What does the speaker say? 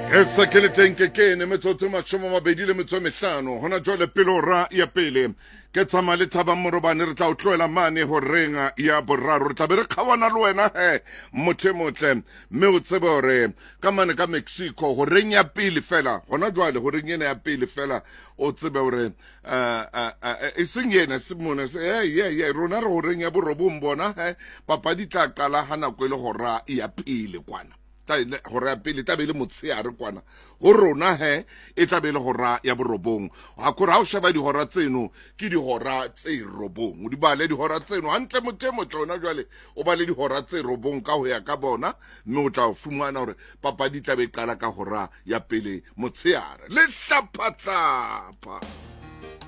Esa ke le teng ke ne metsotso mashome mabedi le metso mehlano hona jwale pele ra ya pele ke tsama le Thaba Morobane re tla o tloela mane ho renga ya boraro re tla be re kgawana le wena motho motle mme o tsebe hore ka mane ka Mexico ho reng ya pele fela hona jwale ho reng ena ya pele fela o tsebe hore e seng yena se mona rona re ho reng ya borobong bona papadi tla qala hana go ile hora ya pele kwana hora ya pele tla be le motsheare kwana ho rona e tla be le hora ya borobong ha kora o sheba dihora tseno ke dihora tse robong o di bale dihora tseno hantle mothemo tsona jwale o bale dihora tse robong ka ho ya ka bona mme o tla o fumana hore papadi tla be qala ka hora ya pele motsheare le hlaphatlapa.